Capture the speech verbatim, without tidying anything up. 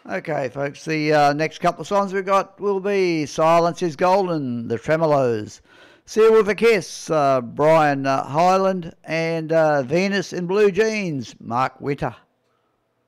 Okay, folks, the uh, next couple of songs we've got will be Silence is Golden, The Tremolos, Seal with a Kiss, uh, Brian uh, Hyland, and uh, Venus in Blue Jeans, Mark Witter.